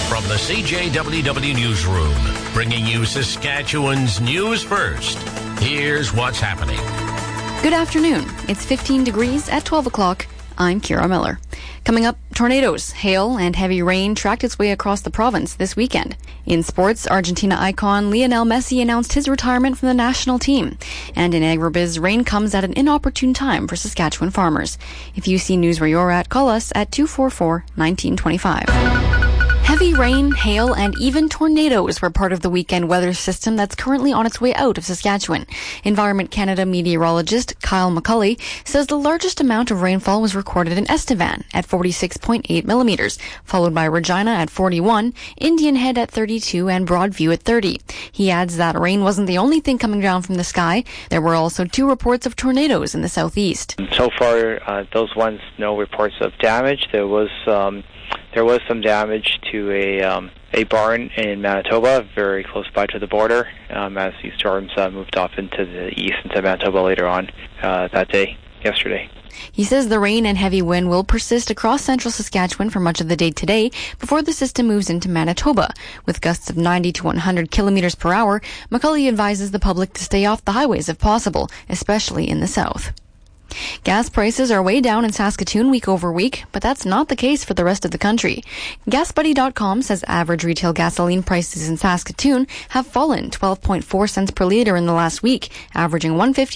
From the CJWW Newsroom, bringing you Saskatchewan's news first. Here's what's happening. Good afternoon. It's 15 degrees at 12 o'clock. I'm Kira Miller. Coming up, tornadoes, hail, and heavy rain tracked its way across the province this weekend. In sports, Argentina icon Lionel Messi announced his retirement from the national team. And in agribiz, rain comes at an inopportune time for Saskatchewan farmers. If you see news where you're at, call us at 244-1925. Heavy rain, hail, and even tornadoes were part of the weekend weather system that's currently on its way out of Saskatchewan. Environment Canada meteorologist Kyle McCulley says the largest amount of rainfall was recorded in Estevan at 46.8 millimeters, followed by Regina at 41, Indian Head at 32, and Broadview at 30. He adds that rain wasn't the only thing coming down from the sky. There were also 2 reports of tornadoes in the southeast. So far, those ones, no reports of damage. There was some damage to a barn in Manitoba, very close by to the border, as these storms moved off into the east into Manitoba later on that day, yesterday. He says the rain and heavy wind will persist across central Saskatchewan for much of the day today before the system moves into Manitoba. With gusts of 90 to 100 kilometers per hour, McCulley advises the public to stay off the highways if possible, especially in the south. Gas prices are way down in Saskatoon week over week, but that's not the case for the rest of the country. GasBuddy.com says average retail gasoline prices in Saskatoon have fallen 12.4 cents per litre in the last week, averaging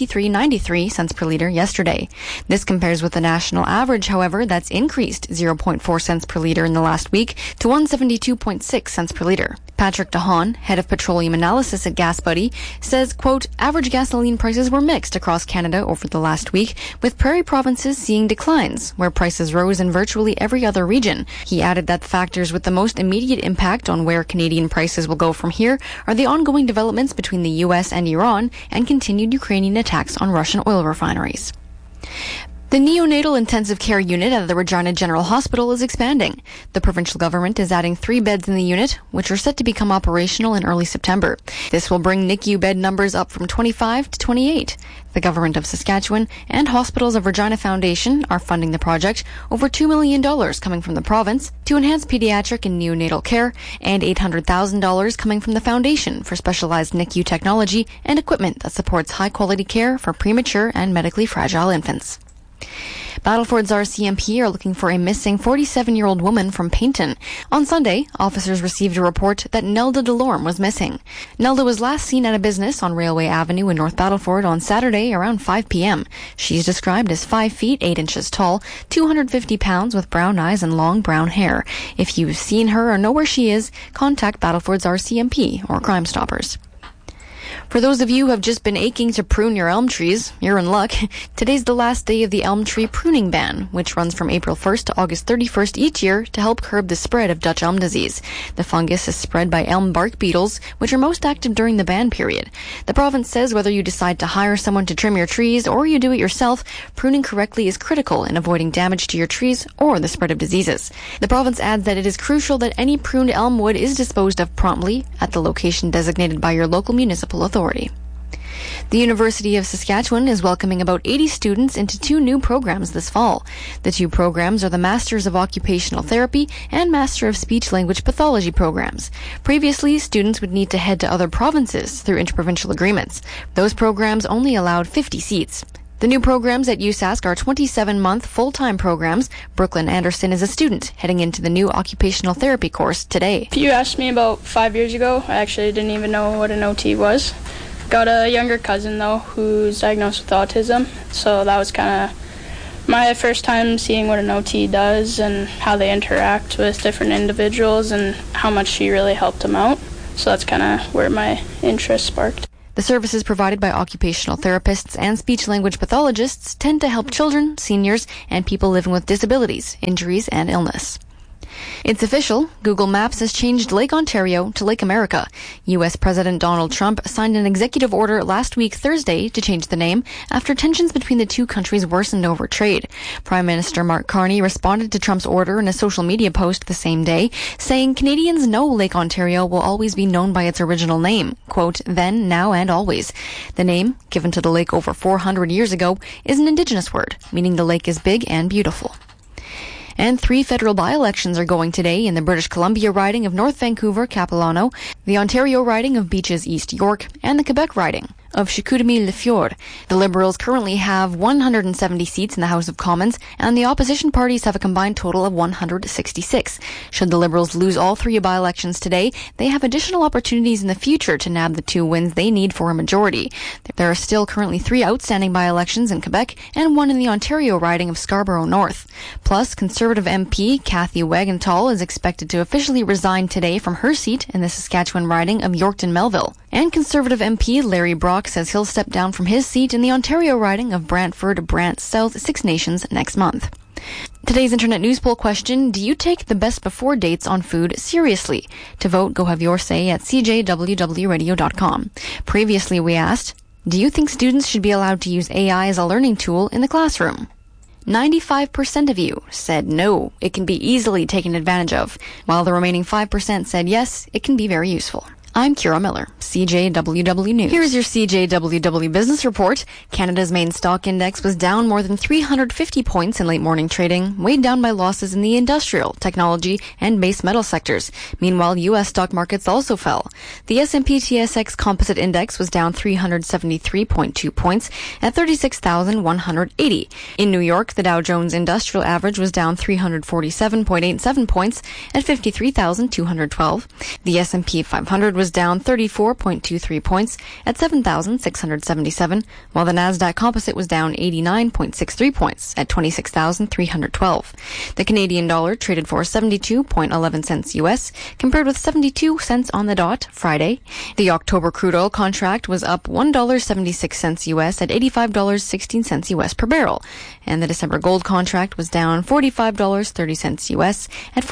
153.93 cents per litre yesterday. This compares with the national average, however, that's increased 0.4 cents per litre in the last week to 172.6 cents per litre. Patrick DeHaan, head of petroleum analysis at GasBuddy, says, quote, average gasoline prices were mixed across Canada over the last week, with prairie provinces seeing declines, where prices rose in virtually every other region. He added that the factors with the most immediate impact on where Canadian prices will go from here are the ongoing developments between the U.S. and Iran and continued Ukrainian attacks on Russian oil refineries. The neonatal intensive care unit at the Regina General Hospital is expanding. The provincial government is adding 3 beds in the unit, which are set to become operational in early September. This will bring NICU bed numbers up from 25 to 28. The Government of Saskatchewan and Hospitals of Regina Foundation are funding the project, over $2 million coming from the province to enhance pediatric and neonatal care, and $800,000 coming from the Foundation for specialized NICU technology and equipment that supports high-quality care for premature and medically fragile infants. Battleford's RCMP are looking for a missing 47-year-old woman from Payton. On Sunday, officers received a report that Nelda Delorme was missing. Nelda was last seen at a business on Railway Avenue in North Battleford on Saturday around 5 p.m. She's described as 5 feet 8 inches tall, 250 pounds with brown eyes and long brown hair. If you've seen her or know where she is, contact Battleford's RCMP or Crime Stoppers. For those of you who have just been aching to prune your elm trees, you're in luck. Today's the last day of the elm tree pruning ban, which runs from April 1st to August 31st each year to help curb the spread of Dutch elm disease. The fungus is spread by elm bark beetles, which are most active during the ban period. The province says whether you decide to hire someone to trim your trees or you do it yourself, pruning correctly is critical in avoiding damage to your trees or the spread of diseases. The province adds that it is crucial that any pruned elm wood is disposed of promptly at the location designated by your local municipal authority. The University of Saskatchewan is welcoming about 80 students into 2 new programs this fall. The 2 programs are the Masters of Occupational Therapy and Master of Speech-Language Pathology programs. Previously, students would need to head to other provinces through interprovincial agreements. Those programs only allowed 50 seats. The new programs at USask are 27-month full-time programs. Brooklyn Anderson is a student heading into the new occupational therapy course today. If you asked me about 5 years ago, I actually didn't even know what an OT was. Got a younger cousin, though, who's diagnosed with autism, so that was kind of my first time seeing what an OT does and how they interact with different individuals and how much she really helped them out. So that's kind of where my interest sparked. The services provided by occupational therapists and speech-language pathologists tend to help children, seniors, and people living with disabilities, injuries, and illness. It's official. Google Maps has changed Lake Ontario to Lake America. U.S. President Donald Trump signed an executive order last week Thursday to change the name after tensions between the 2 countries worsened over trade. Prime Minister Mark Carney responded to Trump's order in a social media post the same day, saying Canadians know Lake Ontario will always be known by its original name, quote, then, now, and always. The name, given to the lake over 400 years ago, is an Indigenous word, meaning the lake is big and beautiful. And 3 federal by-elections are going today in the British Columbia riding of North Vancouver-Capilano, the Ontario riding of Beaches East York, and the Quebec riding of Chicoutimi-Le-Fjord. The Liberals currently have 170 seats in the House of Commons, and the opposition parties have a combined total of 166. Should the Liberals lose all 3 by-elections today, they have additional opportunities in the future to nab the 2 wins they need for a majority. There are still currently 3 outstanding by-elections in Quebec and 1 in the Ontario riding of Scarborough North. Plus, Conservative MP Kathy Wagenthal is expected to officially resign today from her seat in the Saskatchewan riding of Yorkton-Melville. And Conservative MP Larry Brock says he'll step down from his seat in the Ontario riding of Brantford-Brant South Six Nations next month. Today's Internet News Poll question, do you take the best before dates on food seriously? To vote, go have your say at cjwwradio.com. Previously we asked, do you think students should be allowed to use AI as a learning tool in the classroom? 95% of you said no, it can be easily taken advantage of, while the remaining 5% said yes, it can be very useful. I'm Kira Miller, CJWW News. Here's your CJWW Business Report. Canada's main stock index was down more than 350 points in late morning trading, weighed down by losses in the industrial, technology, and base metal sectors. Meanwhile, U.S. stock markets also fell. The S&P/TSX Composite Index was down 373.2 points at 36,180. In New York, the Dow Jones Industrial Average was down 347.87 points at 53,212. The S&P 500 was down 34.23 points at 7,677, while the Nasdaq Composite was down 89.63 points at 26,312. The Canadian dollar traded for 72.11 cents U.S., compared with 72 cents on the dot Friday. The October crude oil contract was up $1.76 U.S. at $85.16 U.S. per barrel, and the December gold contract was down $45.30 U.S. at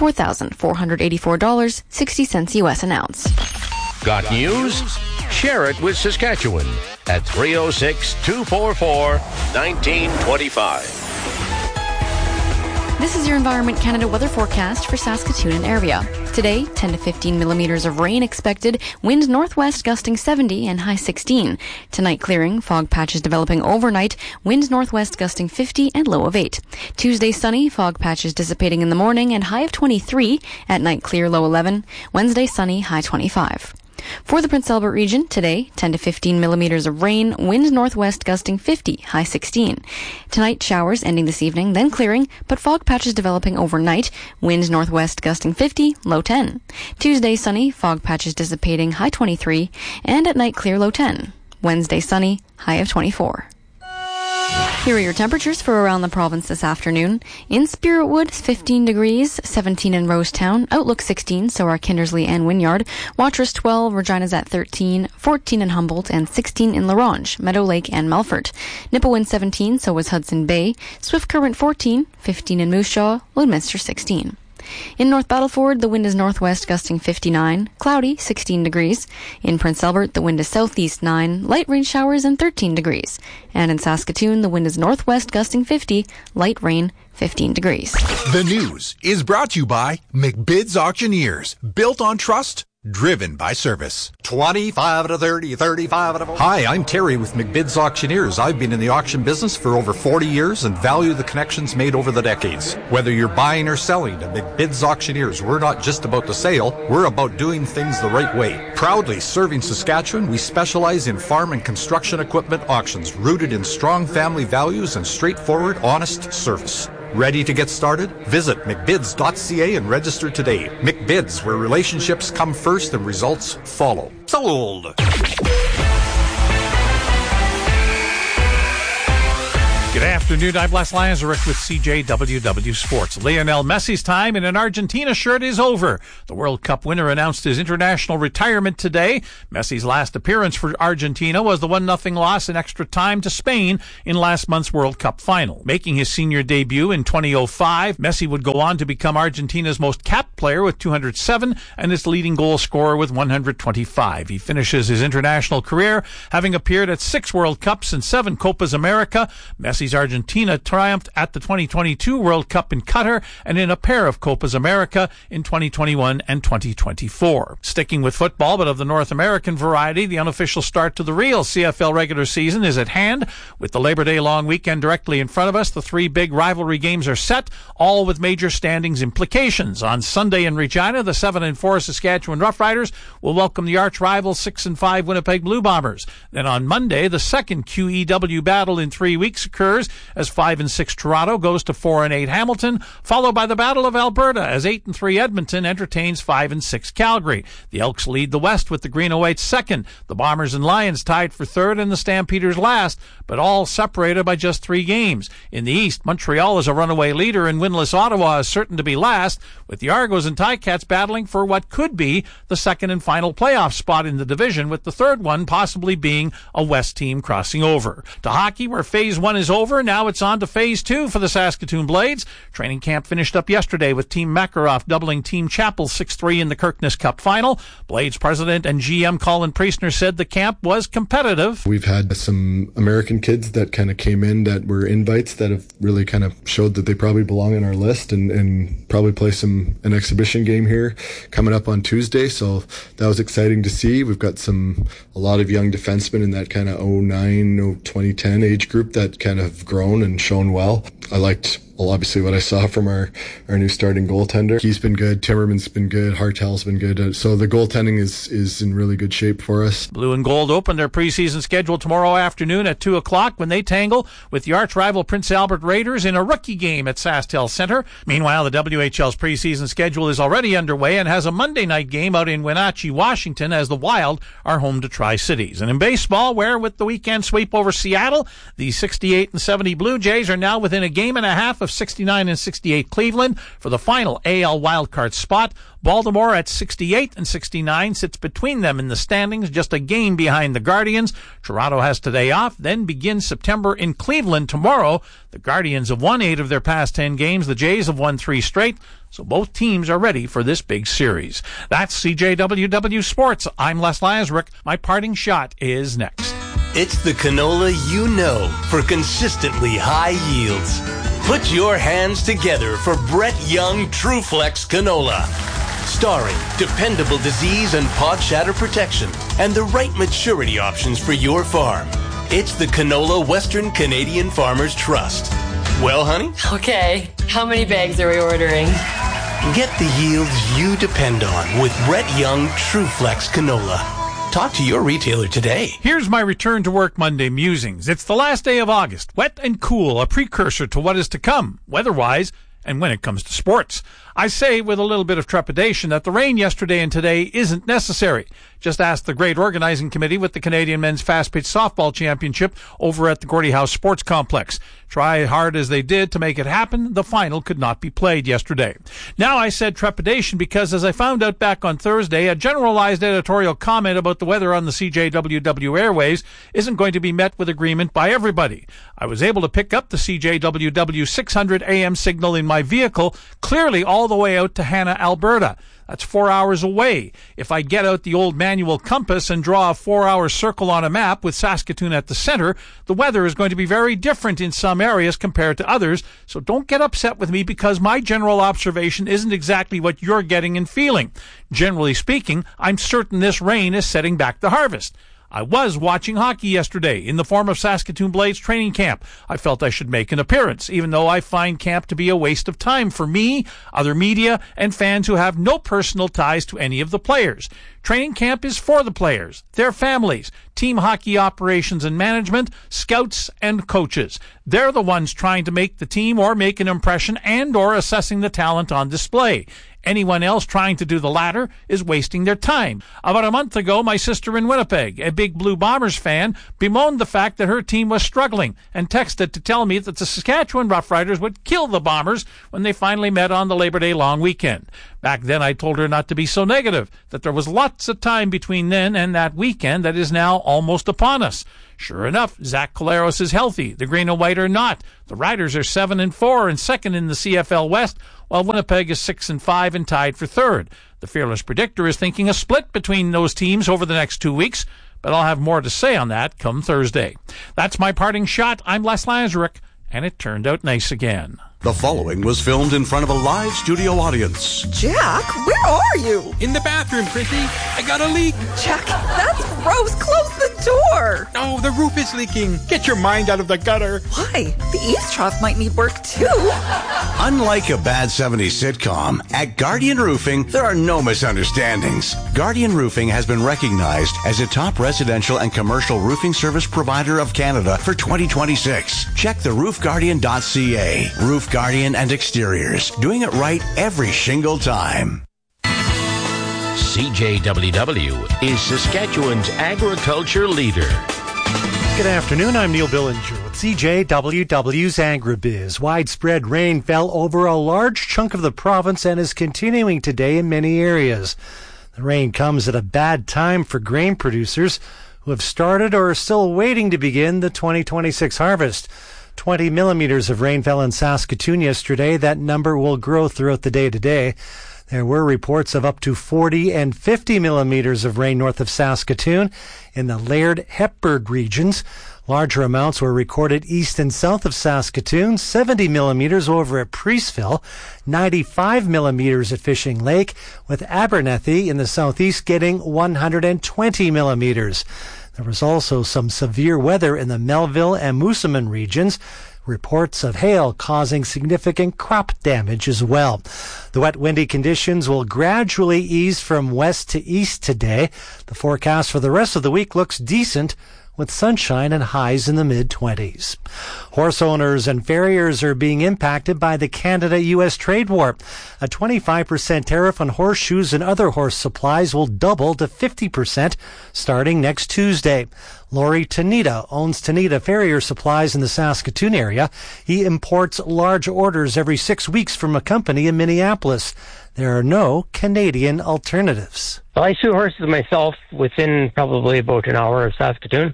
$4,484.60 U.S. an ounce. Got news? Share it with Saskatchewan at 306-244-1925. This is your Environment Canada weather forecast for Saskatoon and area. Today, 10 to 15 millimeters of rain expected, wind northwest gusting 70 and high 16. Tonight clearing, fog patches developing overnight, wind northwest gusting 50 and low of 8. Tuesday sunny, fog patches dissipating in the morning and high of 23, at night clear, low 11. Wednesday sunny, high 25. For the Prince Albert region, today, 10 to 15 millimeters of rain, wind northwest gusting 50, high 16. Tonight, showers ending this evening, then clearing, but fog patches developing overnight, wind northwest gusting 50, low 10. Tuesday, sunny, fog patches dissipating, high 23, and at night clear, low 10. Wednesday, sunny, high of 24. Here are your temperatures for around the province this afternoon. In Spiritwood, 15 degrees, 17 in Rosetown, Outlook 16, so are Kindersley and Wynyard, Watrous 12, Regina's at 13, 14 in Humboldt, and 16 in La Ronge, Meadow Lake, and Melfort. Nipawin 17, so is Hudson Bay, Swift Current 14, 15 in Moose Jaw, Lloydminster 16. In North Battleford, the wind is northwest gusting 59, cloudy 16 degrees. In Prince Albert, the wind is southeast 9, light rain showers and 13 degrees. And in Saskatoon, the wind is northwest gusting 50, light rain 15 degrees. The news is brought to you by McBid's Auctioneers. Built on trust, driven by service. 25 to 30, 35 to 40. Hi, I'm Terry with McBid's Auctioneers. I've been in the auction business for over 40 years and value the connections made over the decades. Whether you're buying or selling, at McBid's Auctioneers, we're not just about the sale, we're about doing things the right way. Proudly serving Saskatchewan, we specialize in farm and construction equipment auctions rooted in strong family values and straightforward, honest service. Ready to get started? Visit McBids.ca and register today. McBids, where relationships come first and results follow. Sold. Good afternoon. I'm Les Lazaruk with CJWW Sports. Lionel Messi's time in an Argentina shirt is over. The World Cup winner announced his international retirement today. Messi's last appearance for Argentina was the 1-0 loss in extra time to Spain in last month's World Cup final. Making his senior debut in 2005, Messi would go on to become Argentina's most capped player with 207 and its leading goal scorer with 125. He finishes his international career having appeared at 6 World Cups and 7 Copas America. Messi's Ladies Argentina triumphed at the 2022 World Cup in Qatar and in a pair of Copas America in 2021 and 2024. Sticking with football, but of the North American variety, the unofficial start to the real CFL regular season is at hand. With the Labor Day long weekend directly in front of us, the three big rivalry games are set, all with major standings implications. On Sunday in Regina, the 7-4 Saskatchewan Roughriders will welcome the arch-rival 6-5 Winnipeg Blue Bombers. Then on Monday, the second QEW battle in 3 weeks occurs as 5-6 Toronto goes to 4-8 Hamilton, followed by the Battle of Alberta as 8-3 Edmonton entertains 5-6 Calgary. The Elks lead the West with the Green and Whites second, the Bombers and Lions tied for third, and the Stampeders last, but all separated by just 3 games. In the East, Montreal is a runaway leader, and winless Ottawa is certain to be last, with the Argos and Ticats battling for what could be the second and final playoff spot in the division, with the third one possibly being a West team crossing over. To hockey, where Phase 1 is over, now it's on to Phase 2 for the Saskatoon Blades. Training camp finished up yesterday with Team Makarov doubling Team Chapel 6-3 in the Kirkness Cup final. Blades president and GM Colin Priestner said the camp was competitive. We've had some American kids that kind of came in that were invites that have really kind of showed that they probably belong on our list and probably play an exhibition game here coming up on Tuesday. So that was exciting to see. We've got a lot of young defensemen in that kind of 2010 age group that kind of grown and shown well. I liked obviously what I saw from our new starting goaltender. He's been good. Timmerman's been good. Hartel's been good. So the goaltending is in really good shape for us. Blue and Gold open their preseason schedule tomorrow afternoon at 2 o'clock when they tangle with the arch-rival Prince Albert Raiders in a rookie game at SaskTel Center. Meanwhile, the WHL's preseason schedule is already underway and has a Monday night game out in Wenatchee, Washington, as the Wild are home to Tri-Cities. And in baseball, where with the weekend sweep over Seattle, the 68-70 Blue Jays are now within a game and a half of 69-68 Cleveland for the final AL wildcard spot. Baltimore at 68-69 sits between them in the standings, just a game behind the Guardians. Toronto has today off, then begins September in Cleveland tomorrow. The Guardians have won 8 of their past 10 games. The Jays have won 3 straight. So both teams are ready for this big series. That's CJWW Sports. I'm Les Lazaruk. My parting shot is next. It's the canola you know for consistently high yields. Put your hands together for Brett Young TruFlex Canola. Starring dependable disease and pod shatter protection and the right maturity options for your farm. It's the Canola Western Canadian Farmers Trust. Well, honey? Okay, how many bags are we ordering? Get the yields you depend on with Brett Young TruFlex Canola. Talk to your retailer today. Here's my return to work Monday musings. It's the last day of August, wet and cool, a precursor to what is to come, weather-wise, and when it comes to sports. I say with a little bit of trepidation that the rain yesterday and today isn't necessary. Just ask the great organizing committee with the Canadian Men's Fast-Pitch Softball Championship over at the Gordie House Sports Complex. Try hard as they did to make it happen, the final could not be played yesterday. Now I said trepidation because, as I found out back on Thursday, a generalized editorial comment about the weather on the CJWW airwaves isn't going to be met with agreement by everybody. I was able to pick up the CJWW 600 AM signal in my vehicle, clearly all the way out to Hanna, Alberta. That's 4 hours away. If I get out the old manual compass and draw a 4-hour circle on a map with Saskatoon at the center, the weather is going to be very different in some areas compared to others, so don't get upset with me because my general observation isn't exactly what you're getting and feeling. Generally speaking, I'm certain this rain is setting back the harvest. I was watching hockey yesterday in the form of Saskatoon Blades training camp. I felt I should make an appearance, even though I find camp to be a waste of time for me, other media, and fans who have no personal ties to any of the players. Training camp is for the players, their families, team hockey operations and management, scouts, and coaches. They're the ones trying to make the team or make an impression and or assessing the talent on display. Anyone else trying to do the latter is wasting their time. About a month ago, my sister in Winnipeg, a big Blue Bombers fan, bemoaned the fact that her team was struggling and texted to tell me that the Saskatchewan Roughriders would kill the Bombers when they finally met on the Labor Day long weekend. Back then, I told her not to be so negative, that there was lots of time between then and that weekend that is now almost upon us. Sure enough, Zach Collaros is healthy. The Green and White are not. The Riders are 7-4 and second in the CFL West, while Winnipeg is 6-5 and tied for third. The Fearless Predictor is thinking a split between those teams over the next 2 weeks, but I'll have more to say on that come Thursday. That's my parting shot. I'm Les Lazaruk, and it turned out nice again. The following was filmed in front of a live studio audience. Jack, where are you? In the bathroom, Prissy. I got a leak. Jack, that's gross. Close the door. Oh, the roof is leaking. Get your mind out of the gutter. Why? The eaves trough might need work too. Unlike a bad 70s sitcom, at Guardian Roofing, there are no misunderstandings. Guardian Roofing has been recognized as a top residential and commercial roofing service provider of Canada for 2026. Check the roofguardian.ca. Roof Guardian and Exteriors. Doing it right every shingle time. CJWW is Saskatchewan's agriculture leader. Good afternoon, I'm Neil Billinger with CJWW's AgriBiz. Widespread rain fell over a large chunk of the province and is continuing today in many areas. The rain comes at a bad time for grain producers who have started or are still waiting to begin the 2026 harvest. 20 millimeters of rain fell in Saskatoon yesterday. That number will grow throughout the day today. There were reports of up to 40 and 50 millimeters of rain north of Saskatoon in the Laird-Hepburn regions. Larger amounts were recorded east and south of Saskatoon, 70 millimeters over at Priestville, 95 millimeters at Fishing Lake, with Abernethy in the southeast getting 120 millimeters. There was also some severe weather in the Melville and Moosomin regions. Reports of hail causing significant crop damage as well. The wet, windy conditions will gradually ease from west to east today. The forecast for the rest of the week looks decent, with sunshine and highs in the mid-20s. Horse owners and farriers are being impacted by the Canada-U.S. trade war. A 25% tariff on horseshoes and other horse supplies will double to 50% starting next Tuesday. Laurie Tanita owns Tanita Farrier Supplies in the Saskatoon area. He imports large orders every 6 weeks from a company in Minneapolis. There are no Canadian alternatives. Well, I shoe horses myself within probably about an hour of Saskatoon.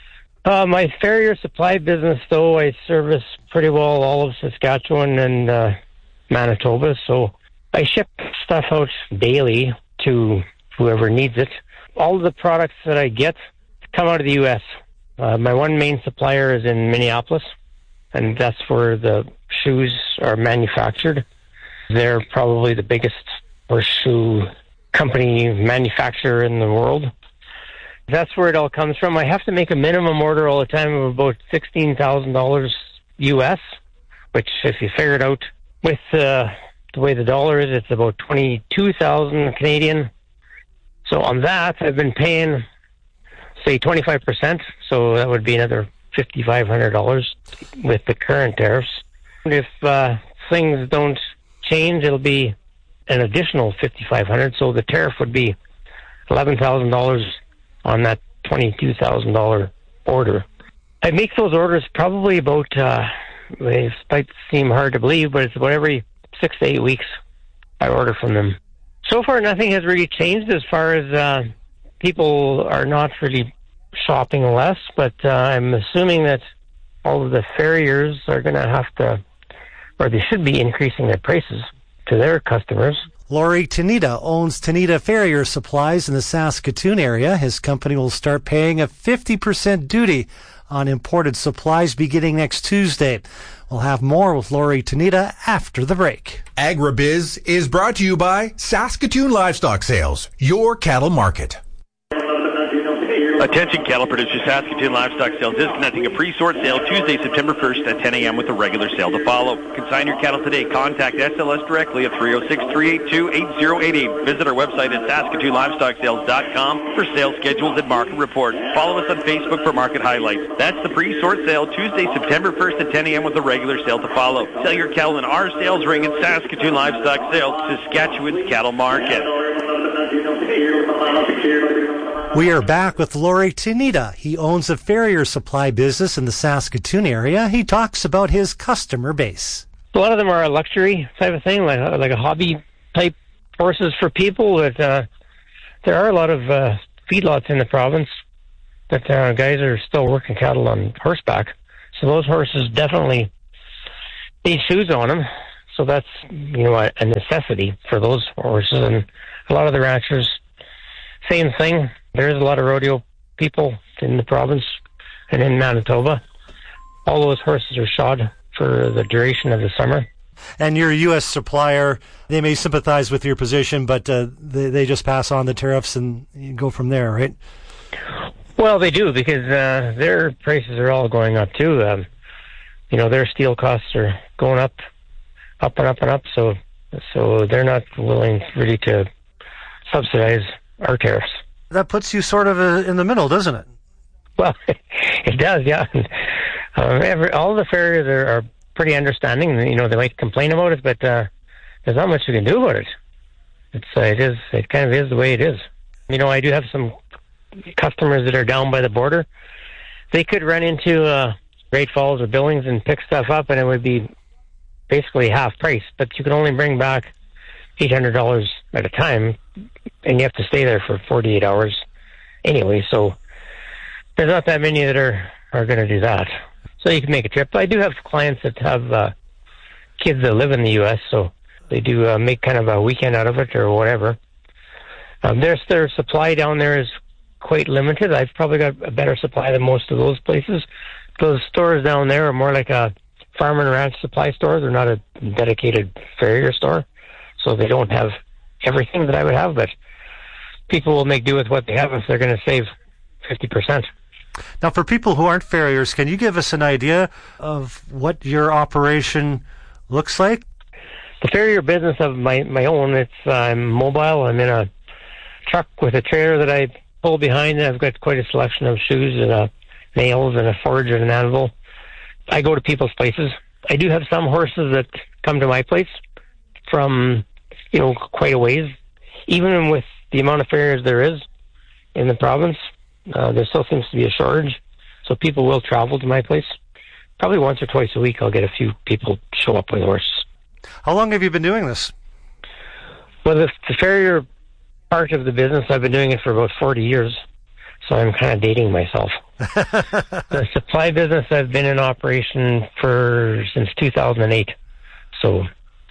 My farrier supply business, though, I service pretty well all of Saskatchewan and Manitoba, so I ship stuff out daily to whoever needs it. All of the products that I get come out of the U.S. My one main supplier is in Minneapolis, and that's where the shoes are manufactured. They're probably the biggest horseshoe company manufacturer in the world. That's where it all comes from. I have to make a minimum order all the time of about $16,000 U.S., which if you figure it out with the way the dollar is, it's about 22,000 Canadian. So on that, I've been paying, say, 25%. So that would be another $5,500 with the current tariffs. If things don't change, it'll be an additional $5,500. So the tariff would be $11,000 on that $22,000 order. I make those orders probably about, it might seem hard to believe, but it's about every 6 to 8 weeks I order from them. So far, nothing has really changed as far as people are not really shopping less, but I'm assuming that all of the farriers are going to have to, or they should be increasing their prices to their customers. Laurie Tanita owns Tanita Farrier Supplies in the Saskatoon area. His company will start paying a 50% duty on imported supplies beginning next Tuesday. We'll have more with Laurie Tanita after the break. AgriBiz is brought to you by Saskatoon Livestock Sales, your cattle market. Attention cattle producers, Saskatoon Livestock Sales is conducting a pre-sort sale Tuesday, September 1st at 10 a.m. with a regular sale to follow. Consign your cattle today. Contact SLS directly at 306-382-8088. Visit our website at SaskatoonLivestockSales.com for sales schedules and market reports. Follow us on Facebook for market highlights. That's the pre-sort sale Tuesday, September 1st at 10 a.m. with a regular sale to follow. Sell your cattle in our sales ring at Saskatoon Livestock Sales, Saskatchewan's cattle market. We are back with Laurie Tanita. He owns a farrier supply business in the Saskatoon area. He talks about his customer base. A lot of them are a luxury type of thing, like a hobby type horses for people. That there are a lot of feedlots in the province that guys are still working cattle on horseback. So those horses definitely need shoes on them. So that's a necessity for those horses. And a lot of the ranchers, same thing. There's a lot of rodeo people in the province and in Manitoba. All those horses are shod for the duration of the summer. And your U.S. supplier, they may sympathize with your position, but they just pass on the tariffs and you go from there, right? Well, they do, because their prices are all going up too. Their steel costs are going up and up and up, so they're not willing really to subsidize our tariffs. That puts you sort of in the middle, doesn't it? Well, it does, yeah. All the farriers are pretty understanding. They might complain about it, but there's not much we can do about it. It kind of is the way it is. I do have some customers that are down by the border. They could run into Great Falls or Billings and pick stuff up, and it would be basically half price. But you can only bring back $800 at a time, and you have to stay there for 48 hours anyway. So there's not that many that are going to do that. So you can make a trip. I do have clients that have kids that live in the U.S., so they do make kind of a weekend out of it or whatever. Their supply down there is quite limited. I've probably got a better supply than most of those places. Those stores down there are more like a farm and ranch supply store. They're not a dedicated farrier store, so they don't have everything that I would have, but people will make do with what they have if they're going to save 50%. Now, for people who aren't farriers, can you give us an idea of what your operation looks like? The farrier business of my own, I'm mobile. I'm in a truck with a trailer that I pull behind, and I've got quite a selection of shoes and nails and a forge and an anvil. I go to people's places. I do have some horses that come to my place from, quite a ways. Even with the amount of farriers there is in the province, there still seems to be a shortage. So people will travel to my place. Probably once or twice a week I'll get a few people show up with horses. How long have you been doing this? Well, the farrier part of the business, I've been doing it for about 40 years. So I'm kind of dating myself. The supply business, I've been in operation since 2008. So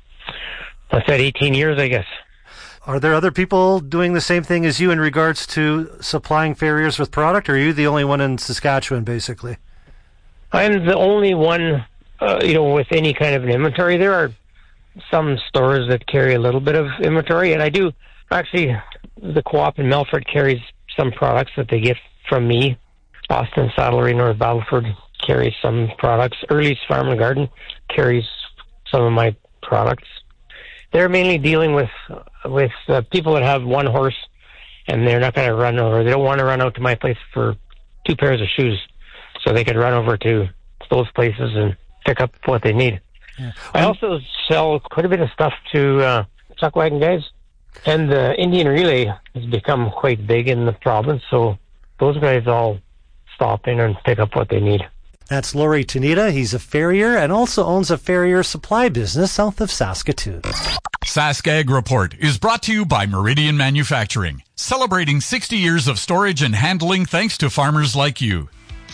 I said 18 years, I guess. Are there other people doing the same thing as you in regards to supplying farriers with product, or are you the only one in Saskatchewan, basically? I'm the only one, with any kind of an inventory. There are some stores that carry a little bit of inventory, and I do. Actually, the Co-op in Melfort carries some products that they get from me. Austin Saddlery, North Battleford carries some products. Early's Farm and Garden carries some of my products. They're mainly dealing with people that have one horse, and they're not going to run over. They don't want to run out to my place for 2 pairs of shoes, so they could run over to those places and pick up what they need. Yeah. I also sell quite a bit of stuff to chuck wagon guys, and the Indian Relay has become quite big in the province, so those guys all stop in and pick up what they need. That's Laurie Tanita. He's a farrier and also owns a farrier supply business south of Saskatoon. SaskAg Report is brought to you by Meridian Manufacturing, celebrating 60 years of storage and handling thanks to farmers like you.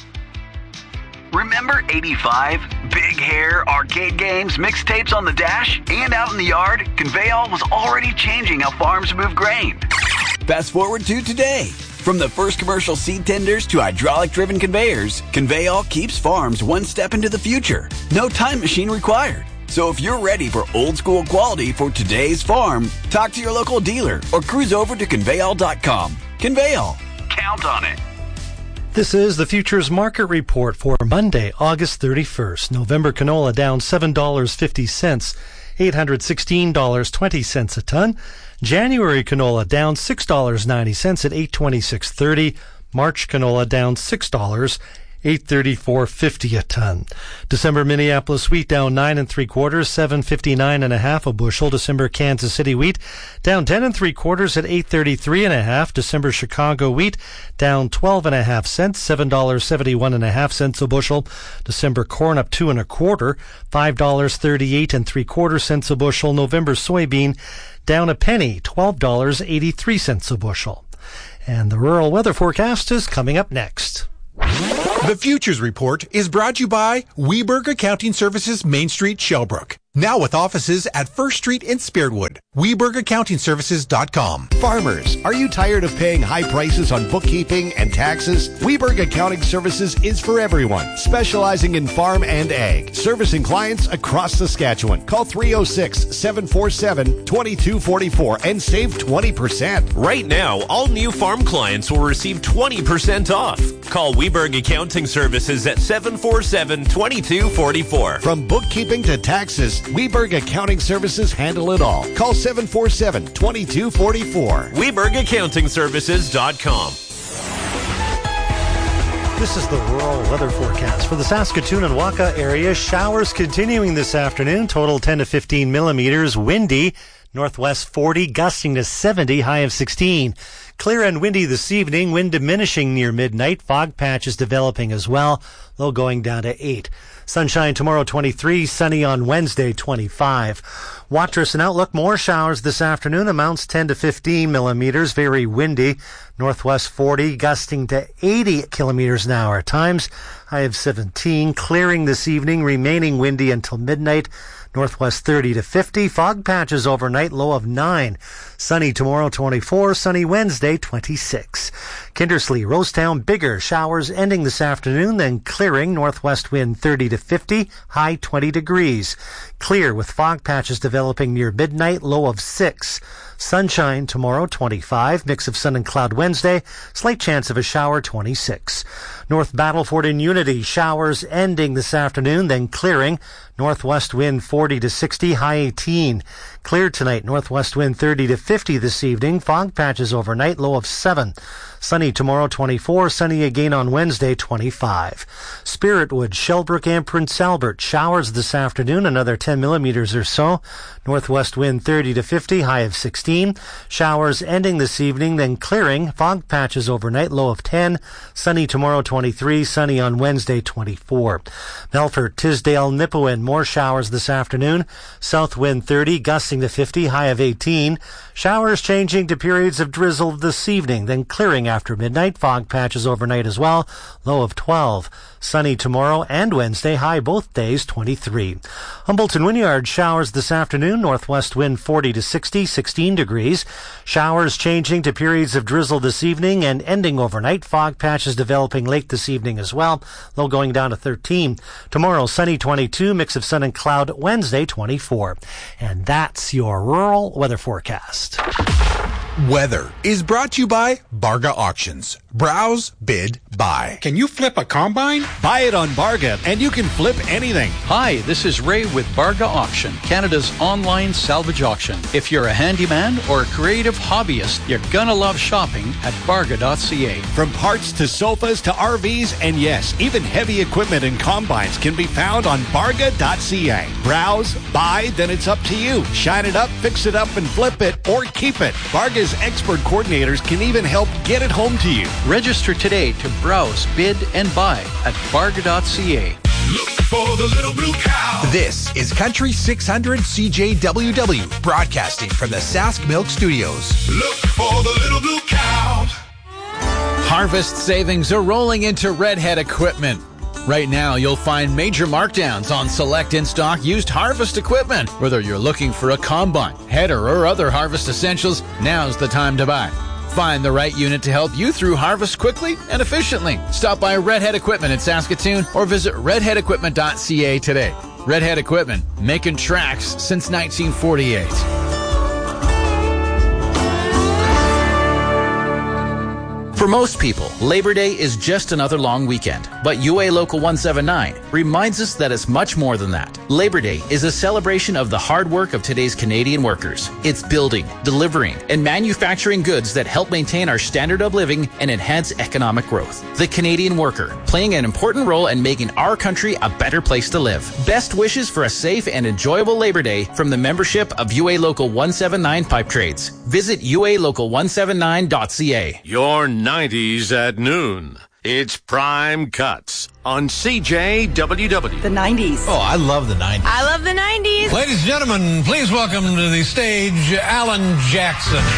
Remember 85? Big hair, arcade games, mixtapes on the dash, and out in the yard? Conveyall was already changing how farms move grain. Fast forward to today. From the first commercial seed tenders to hydraulic-driven conveyors, Conveyall keeps farms one step into the future. No time machine required. So if you're ready for old-school quality for today's farm, talk to your local dealer or cruise over to Conveyall.com. Conveyall. Count on it. This is the Futures Market Report for Monday, August 31st. November canola down $7.50, $816.20 a ton. January canola down $6.90 at $826.30. March canola down $6, $834.50 a ton. December Minneapolis wheat down 9 3/4, $7.59.5 a bushel. December Kansas City wheat down 10 3/4 at $8.33.5. December Chicago wheat down 12.5 cents, $7.71.5 a bushel. December corn up 2 1/4, $5.38 3/4 a bushel. November soybean down a penny, $12.83 a bushel. And the rural weather forecast is coming up next. The Futures Report is brought to you by Weberg Accounting Services, Main Street, Shellbrook. Now with offices at First Street in Spiritwood. WebergAccountingServices.com. Farmers, are you tired of paying high prices on bookkeeping and taxes? Weberg Accounting Services is for everyone, specializing in farm and ag, servicing clients across Saskatchewan. Call 306-747-2244 and save 20%. Right now, all new farm clients will receive 20% off. Call Weberg Accounting Services at 747-2244. From bookkeeping to taxes, Weberg Accounting Services handle it all. Call 747-2244. WebergAccountingServices.com. This is the rural weather forecast for the Saskatoon and Waka area. Showers continuing this afternoon. Total 10 to 15 millimeters. Windy. Northwest 40, gusting to 70, high of 16. Clear and windy this evening. Wind diminishing near midnight. Fog patches developing as well. Low going down to 8. Sunshine tomorrow 23, sunny on Wednesday 25. Watrous and outlook, more showers this afternoon, amounts 10 to 15 millimeters, very windy. Northwest 40, gusting to 80 kilometers an hour at times, high of 17. Clearing this evening, remaining windy until midnight. Northwest 30 to 50. Fog patches overnight, low of 9. Sunny tomorrow 24, sunny Wednesday 26. Kindersley, Rosetown, bigger showers ending this afternoon, then clearing. Northwest wind 30 to 50, high 20 degrees. Clear with fog patches developing near midnight, low of 6. Sunshine tomorrow 25, mix of sun and cloud Wednesday, slight chance of a shower 26. North Battleford and Unity, showers ending this afternoon, then clearing. Northwest wind 40 to 60, high 18. Clear tonight, northwest wind 30 to 50 this evening, fog patches overnight, low of 7. Sunny tomorrow 24, sunny again on Wednesday 25. Spiritwood, Shellbrook and Prince Albert, showers this afternoon, another 10 millimeters or so. Northwest wind 30 to 50, high of 16. Showers ending this evening, then clearing. Fog patches overnight, low of 10. Sunny tomorrow 23, sunny on Wednesday 24. Melfort, Tisdale, Nipawin, more showers this afternoon. South wind 30, gusting to 50, high of 18. Showers changing to periods of drizzle this evening, then clearing after midnight. Fog patches overnight as well, low of 12. Sunny tomorrow and Wednesday, high both days 23. Humboldt and Wynyard, showers this afternoon. Northwest wind 40 to 60, 16 degrees. Showers changing to periods of drizzle this evening and ending overnight. Fog patches developing late this evening as well, low going down to 13. Tomorrow, sunny 22, mix of sun and cloud. Wednesday 24. And that's your rural weather forecast. Weather is brought to you by Barga Auctions. Browse, bid, buy. Can you flip a combine? Buy it on Barga, and you can flip anything. Hi, this is Ray with Barga Auction, Canada's online salvage auction. If you're a handyman or a creative hobbyist, you're gonna love shopping at Barga.ca. From parts to sofas to RVs, and yes, even heavy equipment and combines can be found on Barga.ca. Browse, buy, then it's up to you. Shine it up, fix it up, and flip it, or keep it. Barga's expert coordinators can even help get it home to you. Register today to browse, bid, and buy at Barga.ca. Look for the little blue cow. This is Country 600 CJWW, broadcasting from the Sask Milk Studios. Look for the little blue cow. Harvest savings are rolling into Redhead Equipment. Right now, you'll find major markdowns on select in-stock used harvest equipment. Whether you're looking for a combine, header, or other harvest essentials, now's the time to buy. Find the right unit to help you through harvest quickly and efficiently. Stop by Redhead Equipment in Saskatoon or visit redheadequipment.ca today. Redhead Equipment, making tracks since 1948. For most people, Labor Day is just another long weekend. But UA Local 179 reminds us that it's much more than that. Labor Day is a celebration of the hard work of today's Canadian workers. It's building, delivering, and manufacturing goods that help maintain our standard of living and enhance economic growth. The Canadian worker, playing an important role in making our country a better place to live. Best wishes for a safe and enjoyable Labor Day from the membership of UA Local 179 Pipe Trades. Visit ualocal179.ca. Your 90s at noon. It's Prime Cuts on CJWW. The 90s. Oh, I love the 90s. I love the 90s. Ladies and gentlemen, please welcome to the stage Alan Jackson.